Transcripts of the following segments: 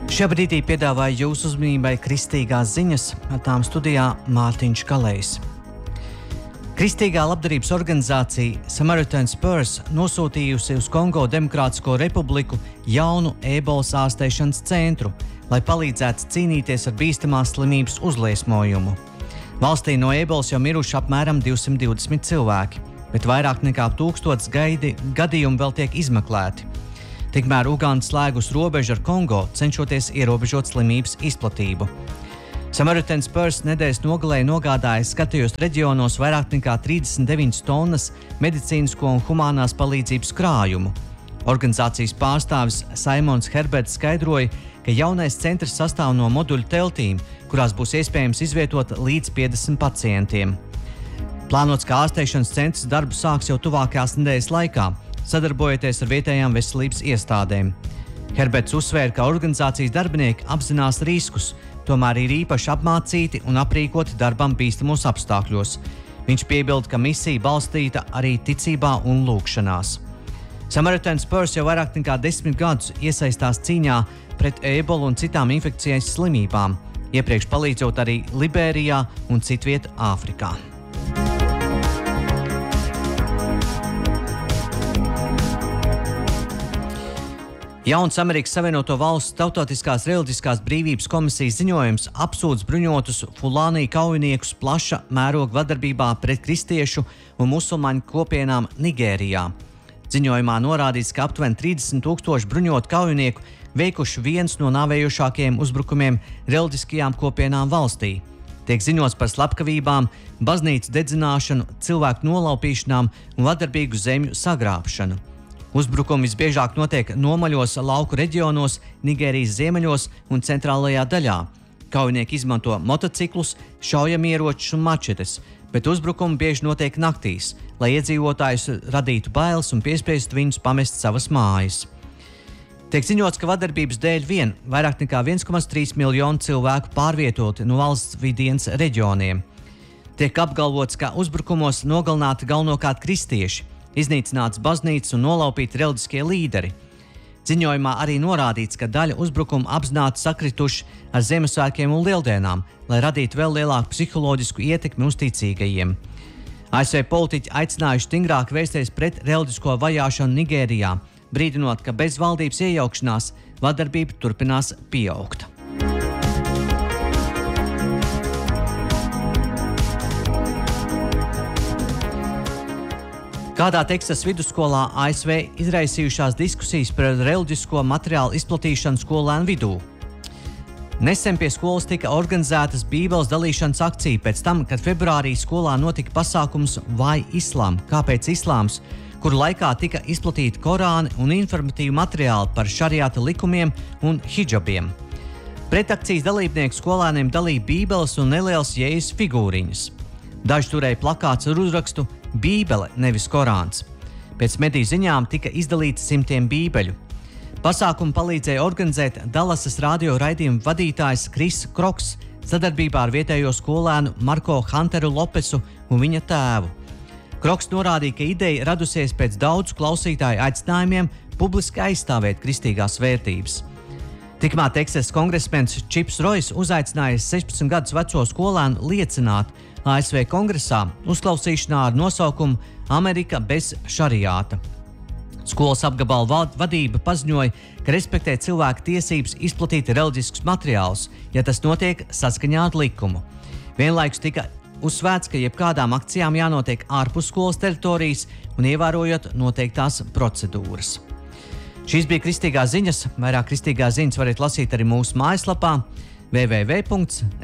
Šajā brīdī piedāvāju jūsu uzmanībai kristīgās ziņas, ar tām studijā Mārtiņš Kalējs. Kristīgā labdarības organizācija Samaritan's Purse nosūtījusi uz Kongo Demokrātisko republiku jaunu ēbolas ārstēšanas centru, lai palīdzētu cīnīties ar bīstamās slimības uzliesmojumu. Valstī no ēbolas jau miruši apmēram 220 cilvēki, bet vairāk nekā 1000 gadījumi vēl tiek izmeklēti. Tikmēr Uganda slēgus robežu ar Kongo, cenšoties ierobežot slimības izplatību. Samaritan's Purse nedēļas nogalē nogādājas skatījos reģionos vairāk nekā 39 tonnas medicīnisko un humānās palīdzības krājumu. Organizācijas pārstāvis Simons Herberts skaidroja, ka jaunais centrs sastāv no moduļu teltīm, kurās būs iespējams izvietot līdz 50 pacientiem. Plānots, ka ārstēšanas centrs darbu sāks jau tuvākajās nedēļas laikā, sadarbojoties ar vietējām veselības iestādēm. Herberts uzsvēra, ka organizācijas darbinieki apzinās riskus, tomēr ir īpaši apmācīti un aprīkoti darbam bīstamos apstākļos. Viņš piebilda, ka misija balstīta arī ticībā un lūgšanās. Samaritan's Purse jau vairāk nekā 10 gadus iesaistās cīņā pret ēbolu un citām infekcijas slimībām, iepriekš palīdzot arī Liberijā un citviet Āfrikā. Jauns Amerikas Savienoto Valstu Starptautiskās reliģiskās brīvības komisijas ziņojums apsūdz bruņotus Fulānī kaujiniekus plaša mēroga vardarbībā pret kristiešu un musulmaņu kopienām Nigērijā. Ziņojumā norādīts, ka aptuveni 30,000 bruņotu kaujinieku veikuši viens no nāvējošākajiem uzbrukumiem reliģiskajām kopienām valstī. Tiek ziņots par slepkavībām, baznīcu dedzināšanu, cilvēku nolaupīšanām un vardarbīgu zemju sagrābšanu. Uzbrukumi visbiežāk notiek nomaļos lauku reģionos, Nigērijas ziemeļos un centrālajā daļā. Kaujinieki izmanto motociklus, šaujamieročus un mačetes, bet uzbrukumi bieži notiek naktīs, lai iedzīvotājus radītu bailes un piespiestu viņus pamest savas mājas. Tiek ziņots, ka vardarbības dēļ vien vairāk nekā 1,3 miljonu cilvēku pārvietoti no valsts vidienas reģioniem. Tiek apgalvots, ka uzbrukumos nogalināti galvenokārt kristieši, iznīcināts baznīcas un nolaupīti reliģiskie līderi. Ziņojumā arī norādīts, ka daļa uzbrukumu apzināti sakrituši ar Ziemassvētkiem un Lieldienām, lai radītu vēl lielāku psiholoģisku ietekmi uz ticīgajiem. ASV politiķi aicinājuši stingrāk vērsties pret reliģisko vajāšanu Nigērijā, brīdinot, ka bez valdības iejaukšanās vardarbība turpinās pieaugt. Kādā Teksas vidusskolā ASV izraisījušās diskusijas par reliģisko materiālu izplatīšanu skolēnu vidū. Nesen pie skolas tika organizētas Bībeles dalīšanas akcija pēc tam, kad februārī skolā notika pasākums Vai Islām? Kāpēc islāms?, kur laikā tika izplatīti Korāni un informatīvi materiāli par šariāta likumiem un hidžabiem. Pretakcijas dalībnieku skolēniem dalīja Bībeles un nelielas Jēzus figūriņas. Daži turēja plakāts ar uzrakstu Bībele, nevis Korāns. Pēc mediju ziņām tika izdalīti simtiem bībeļu. Pasākumu palīdzēja organizēt Dallasas radio raidījuma vadītājs Kris Kroks sadarbībā ar vietējo skolēnu Marko Hunteru Lopesu un viņa tēvu. Kroks norādīja, ka ideja radusies pēc daudzu klausītāju aicinājumiem publiski aizstāvēt kristīgās vērtības. Tikmēr Teksas kongresmenis Čips Rojs uzaicināja 16 gadus veco skolēnu liecināt ASV kongresā uzklausīšanā ar nosaukumu Amerika bez šariāta. Skolas apgabala vadība paziņoja, ka respektē cilvēku tiesības izplatīt reliģiskus materiālus, ja tas notiek saskaņā ar likumu. Vienlaikus tika uzsvērts, ka jebkādām akcijām jānotiek ārpus skolas teritorijas un ievērojot noteiktās procedūras. Šīs bija kristīgās ziņas. Vairāk kristīgās ziņas varat lasīt arī mūsu mājaslapā www.lkr.lv.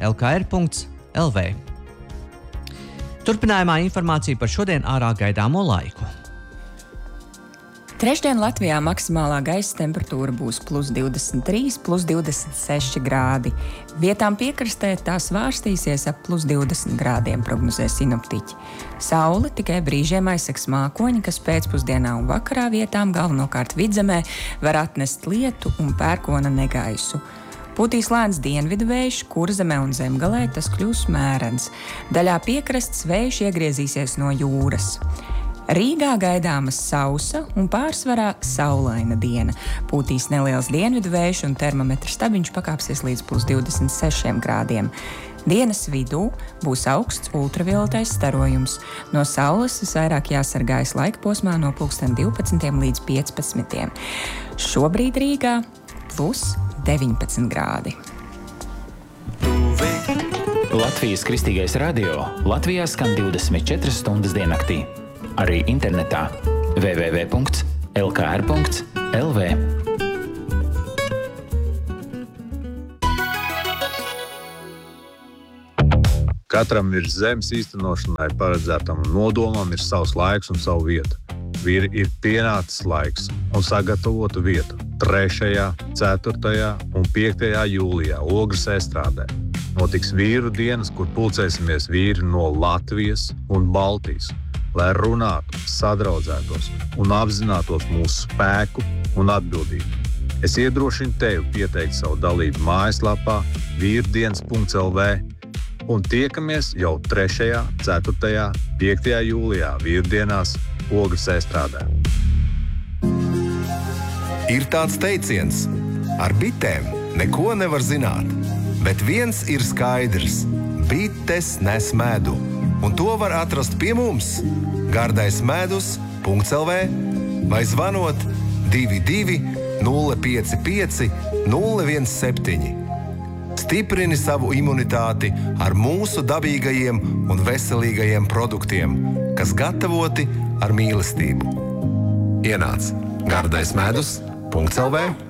Turpinājumā informācija par šodien ārā gaidāmo laiku. Trešdien Latvijā maksimālā gaisa temperatūra būs +23, +26 grādi. Vietām piekrastē tā svārstīsies ap +20 grādiem, prognozē sinoptiķi. Saule tikai brīžiem aizsegs mākoņi, kas pēcpusdienā un vakarā vietām galvenokārt vidzemē var atnest lietu un pērkona negaisu. Pūtīs lēns dienvidu vējš, Kurzemē un Zemgalē tas kļūs mērens. Daļā piekrastes vējš iegriezīsies no jūras. Rīgā gaidāma sausa un pārsvarā saulaina diena. Pūtīs neliels dienvidu vējš un termometra stabiņš pakāpsies līdz +26 grādiem. Dienas vidū būs augsts ultravioletais starojums. No saules visvairāk jāsargājas laika posmā no 12 līdz 15. Šobrīd Rīgā +19 grādi. Latvijas Kristīgais radio Latvijā skan 24 stundas diennaktī. Arī internetā www.lkr.lv. Katram ir zemes īstenošanai paredzētam nodomam ir savs laiks un savu vietu. Ir pienācis laiks un sagatavotu vietu 3., 4. un 5. jūlijā Ogres estrādē. Notiks vīru dienas, kur pulcēsimies vīri no Latvijas un Baltijas, lai runātu, sadraudzētos un apzinātos mūsu spēku un atbildību. Es iedrošinu tevi pieteikt savu dalību mājaslapā virdienas.lv un tiekamies jau 3., 4., 5. jūlijā vīrdienās Ogres estrādē. Ir tāds teiciens, ar bitēm neko nevar zināt, bet viens ir skaidrs – bites nes medu, un to var atrast pie mums gardaismedus.lv vai zvanot 22 055 017. Stiprini savu imunitāti ar mūsu dabīgajiem un veselīgajiem produktiem, kas gatavoti ar mīlestību. Ienāc gardaismedus.lv